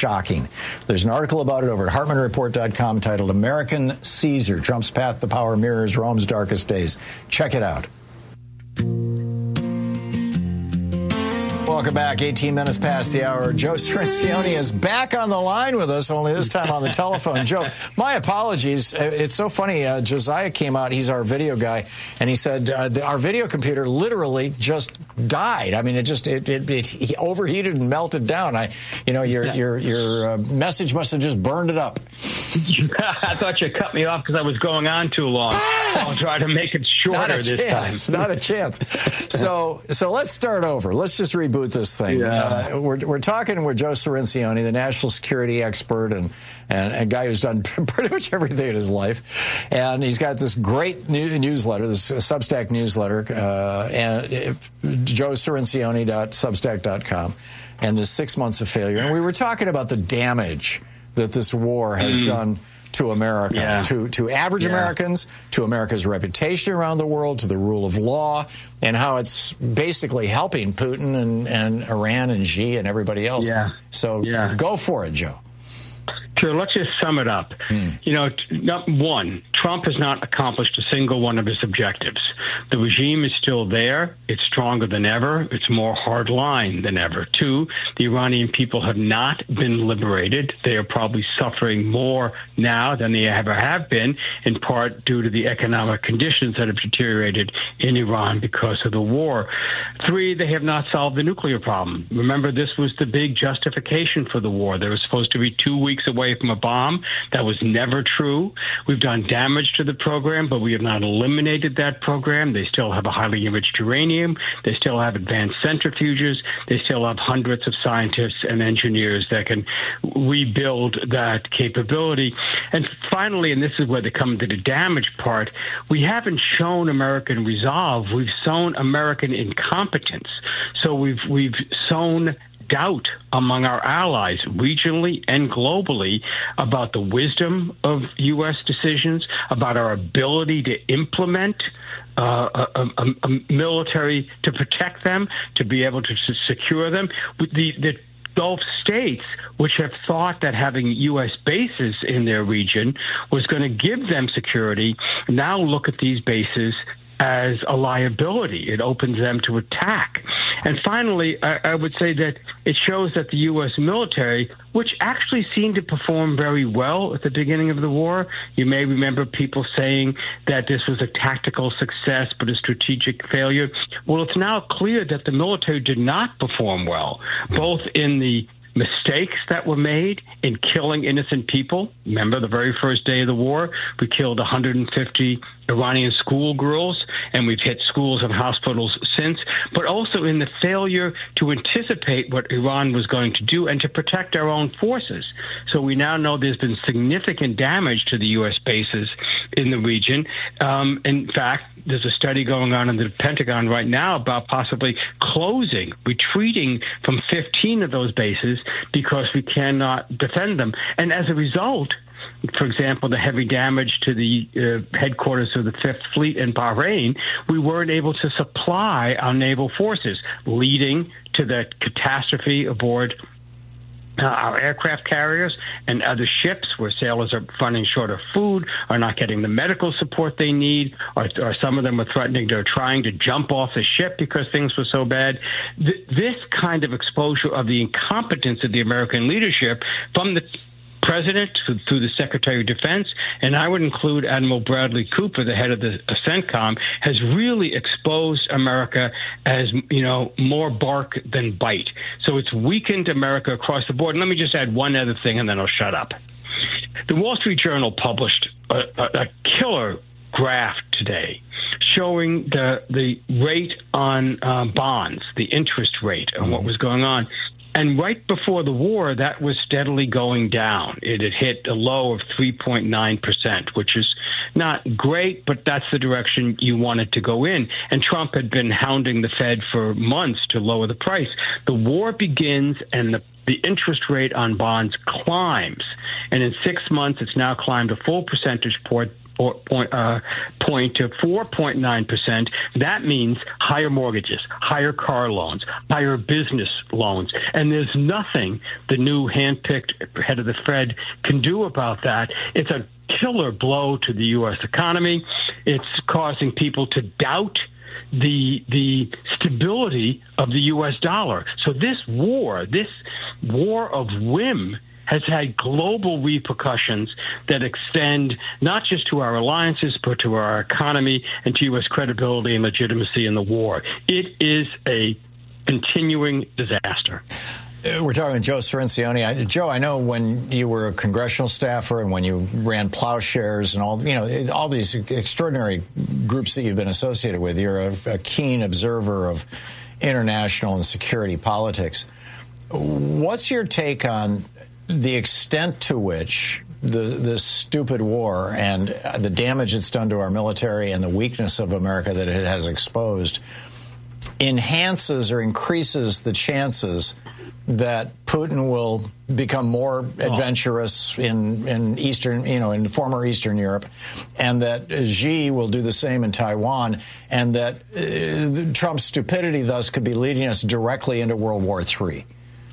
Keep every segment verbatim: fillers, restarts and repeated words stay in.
shocking. There's an article about it over at Hartman Report dot com titled American Caesar, Trump's Path to Power Mirrors Rome's Darkest Days. Check it out. Welcome back. eighteen minutes past the hour. Joe Cirincione is back on the line with us, only this time on the telephone. Joe, my apologies. It's so funny. Uh, Josiah came out. He's our video guy, and he said uh, the, our video computer literally just died. I mean, it just it, it, it overheated and melted down. I, you know, your yeah. your your uh, message must have just burned it up. I thought you cut me off because I was going on too long. I'll try to make it shorter Not a this chance. time. Not a chance. So so let's start over. Let's just reboot this thing. Yeah. Uh, we're we're talking with Joe Cirincione, the national security expert and, and a guy who's done pretty much everything in his life. And he's got this great new newsletter, this Substack newsletter, uh, and joe cirincione dot substack dot com, and the six months of failure. And we were talking about the damage that this war has mm. done to America, yeah. to, to average yeah. Americans, to America's reputation around the world, to the rule of law, and how it's basically helping Putin and, and Iran and Xi and everybody else. Yeah. So yeah. go for it, Joe. Sure, let's just sum it up. Mm. You know, t- one, Trump has not accomplished a single one of his objectives. The regime is still there. It's stronger than ever. It's more hardline than ever. Two, the Iranian people have not been liberated. They are probably suffering more now than they ever have been, in part due to the economic conditions that have deteriorated in Iran because of the war. Three, they have not solved the nuclear problem. Remember, this was the big justification for the war. They were supposed to be two weeks away from a bomb. That was never true. We've done damage to the program, but we have not eliminated that program. They still have a highly enriched uranium. They still have advanced centrifuges. They still have hundreds of scientists and engineers that can rebuild that capability. And finally, and this is where they come to the damage part, we haven't shown American resolve. We've shown American incompetence. So we've we've sown doubt among our allies regionally and globally about the wisdom of U S decisions, about our ability to implement uh, a, a, a military to protect them, to be able to, to secure them. The, the Gulf states, which have thought that having U S bases in their region was going to give them security, now look at these bases as a liability. It opens them to attack. And finally, I, I would say that it shows that the U S military, which actually seemed to perform very well at the beginning of the war, you may remember people saying that this was a tactical success but a strategic failure. Well, it's now clear that the military did not perform well, both in the mistakes that were made in killing innocent people. Remember, the very first day of the war, we killed one hundred fifty Iranian schoolgirls, and we've hit schools and hospitals since, but also in the failure to anticipate what Iran was going to do and to protect our own forces. So we now know there's been significant damage to the U S bases in the region. Um, in fact, there's a study going on in the Pentagon right now about possibly closing, retreating from fifteen of those bases because we cannot defend them. And as a result, for example, the heavy damage to the uh, headquarters of the Fifth Fleet in Bahrain, we weren't able to supply our naval forces, leading to the catastrophe aboard Uh, our aircraft carriers and other ships where sailors are running short of food, are not getting the medical support they need, or, or some of them are threatening, they're trying to jump off the ship because things were so bad. Th- this kind of exposure of the incompetence of the American leadership from the president through the Secretary of Defense, and I would include Admiral Bradley Cooper, the head of the CENTCOM, has really exposed America as, you know, more bark than bite. So it's weakened America across the board. And let me just add one other thing, and then I'll shut up. The Wall Street Journal published a, a, a killer graph today showing the the rate on uh, bonds, the interest rate, and what was going on. And right before the war, that was steadily going down. It had hit a low of three point nine percent, which is not great, but that's the direction you wanted to go in. And Trump had been hounding the Fed for months to lower the price. The war begins, and the, the interest rate on bonds climbs. And in six months, it's now climbed a full percentage point point, uh, point to four point nine percent. That means higher mortgages, higher car loans, higher business loans. And there's nothing the new handpicked head of the Fed can do about that. It's a killer blow to the U S economy. It's causing people to doubt the the stability of the U S dollar. So this war, this war of whim, has had global repercussions that extend not just to our alliances, but to our economy and to U S credibility and legitimacy in the war. It is a continuing disaster. We're talking with Joe Cirincione. I, Joe, I know when you were a congressional staffer and when you ran Plowshares and all, you know, all these extraordinary groups that you've been associated with, you're a, a keen observer of international and security politics. What's your take on the extent to which the this stupid war and the damage it's done to our military and the weakness of America that it has exposed enhances or increases the chances that Putin will become more adventurous in, in Eastern, you know, in former Eastern Europe, and that Xi will do the same in Taiwan, and that uh, Trump's stupidity thus could be leading us directly into World War Three?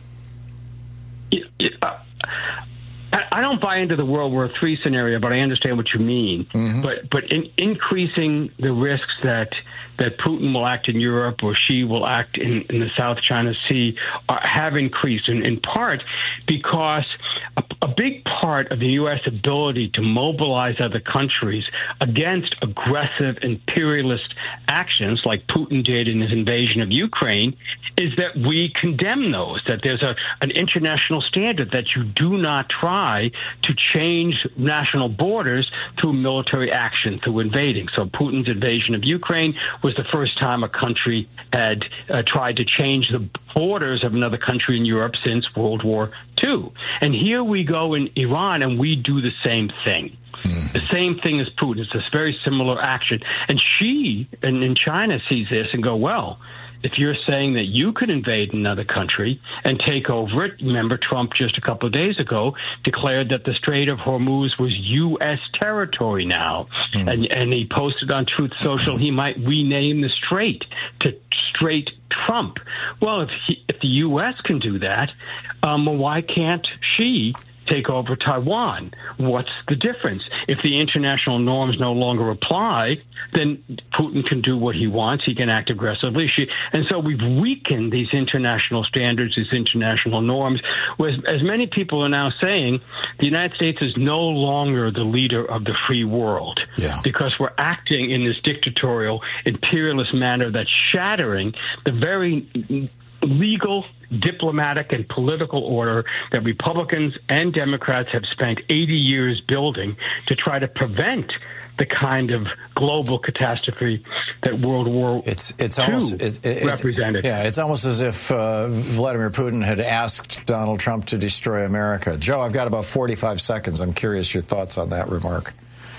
I don't buy into the World War Three scenario, but I understand what you mean. Mm-hmm. But but in increasing the risks that that Putin will act in Europe or Xi will act in, in the South China Sea uh, have increased, in, in part because a, a big part of the U S ability to mobilize other countries against aggressive imperialist actions like Putin did in his invasion of Ukraine is that we condemn those, that there's a an international standard that you do not try to change national borders through military action, through invading. So Putin's invasion of Ukraine was the first time a country had uh, tried to change the borders of another country in Europe since World War Two. And here we go in Iran, and we do the same thing. The same thing as Putin. It's this very similar action. And Xi and in China sees this and go, well, if you're saying that you could invade another country and take over it, remember Trump just a couple of days ago declared that the Strait of Hormuz was U S territory now. Mm-hmm. And, and he posted on Truth Social he might rename the strait to Strait Trump. Well, if, he, if the U S can do that, um, why can't Xi take over Taiwan? What's the difference? If the international norms no longer apply, then Putin can do what he wants. He can act aggressively. And so we've weakened these international standards, these international norms. Whereas, as many people are now saying, the United States is no longer the leader of the free world yeah. because we're acting in this dictatorial, imperialist manner that's shattering the very legal, diplomatic, and political order that Republicans and Democrats have spent eighty years building to try to prevent the kind of global catastrophe that World War it's, it's almost, Two it, it, represented. Yeah, it's almost as if uh, Vladimir Putin had asked Donald Trump to destroy America. Joe, I've got about forty-five seconds. I'm curious your thoughts on that remark.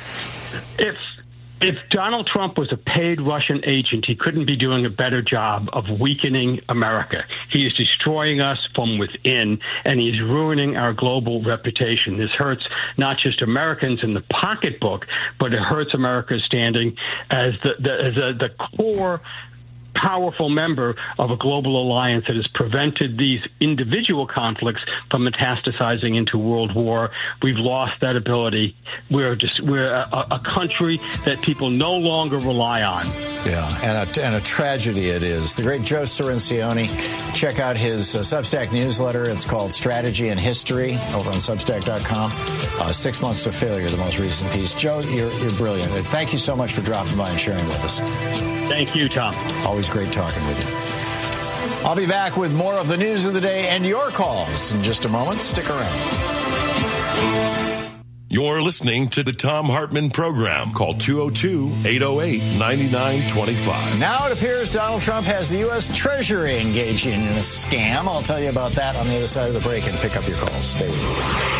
If If Donald Trump was a paid Russian agent, he couldn't be doing a better job of weakening America. He is destroying us from within, and he's ruining our global reputation. This hurts not just Americans in the pocketbook, but it hurts America's standing as the, the, as a, the core powerful member of a global alliance that has prevented these individual conflicts from metastasizing into world war. We've lost that ability. We're just we're a, a country that people no longer rely on. Yeah, and a, and a tragedy it is. The great Joe Cirincione. Check out his uh, Substack newsletter. It's called Strategy and History over on Substack dot com. Uh, Six Months to Failure, the most recent piece. Joe, you're, you're brilliant. Thank you so much for dropping by and sharing with us. Thank you, Tom. Always great talking with you. I'll be back with more of the news of the day and your calls in just a moment. Stick around. You're listening to the Thom Hartmann Program. Call two oh two, eight oh eight, nine nine two five. Now it appears Donald Trump has the U S Treasury engaging in a scam. I'll tell you about that on the other side of the break and pick up your calls. Stay with me.